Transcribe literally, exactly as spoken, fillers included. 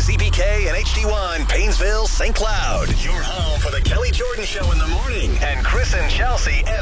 C P K and H D one, Painesville, Saint Cloud. Your home for the Kelly Jordan Show in the morning. And Chris and Chelsea